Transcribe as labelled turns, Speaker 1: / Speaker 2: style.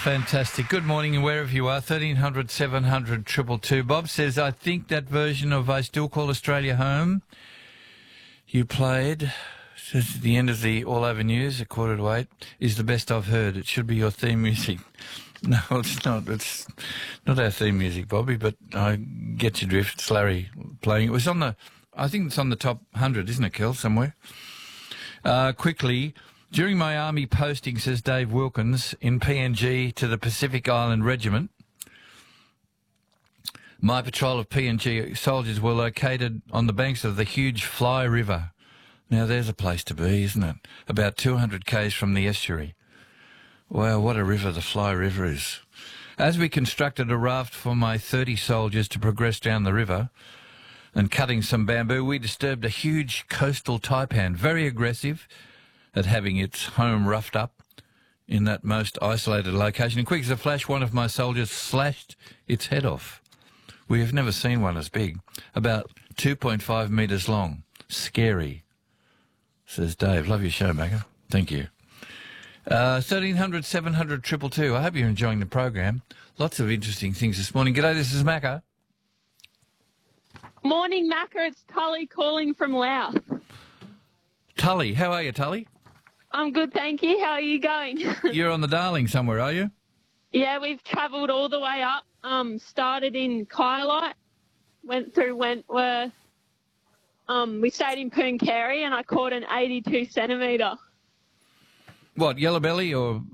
Speaker 1: Fantastic. Good morning, and wherever you are, 1300 700 222. Bob says, I think that version of I Still Call Australia Home you played, says at the end of the All Over News at 7:45, is the best I've heard. It should be your theme music. No, it's not. It's not our theme music, Bobby, but I get your drift. It's Larry playing. It was on the, I think it's on the top 100, isn't it, Kel, somewhere? Quickly, during my army posting, says Dave Wilkins, in PNG to the Pacific Island Regiment, my patrol of PNG soldiers were located on the banks of the huge Fly River. Now, there's a place to be, isn't it? About 200 k's from the estuary. Wow, what a river the Fly River is. As we constructed a raft for my 30 soldiers to progress down the river and cutting some bamboo, we disturbed a huge coastal taipan, very aggressive at having its home roughed up in that most isolated location. And quick as a flash, one of my soldiers slashed its head off. We have never seen one as big, about 2.5 metres long. Scary, says Dave. Love your show, Macca. Thank you. 1300 700 222. I hope you're enjoying the program. Lots of interesting things this morning. G'day, this is Macca.
Speaker 2: Morning, Macca. It's Tully calling from Louth.
Speaker 1: Tully, how are you, Tully?
Speaker 2: I'm good, thank you. How are you going?
Speaker 1: You're on the Darling somewhere, are you?
Speaker 2: Yeah, we've travelled all the way up. Started in Kyalite, went through Wentworth. We stayed in Pooncarie and I caught an 82 centimetre.
Speaker 1: What, yellow belly or